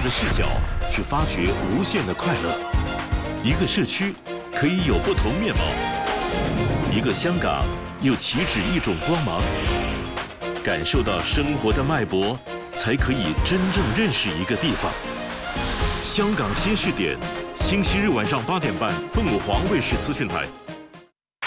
的视角去发掘无限的快乐。一个社区可以有不同面貌，一个香港又岂止一种光芒？感受到生活的脉搏，才可以真正认识一个地方。香港新视点，星期日晚上8点半，凤凰卫视资讯台。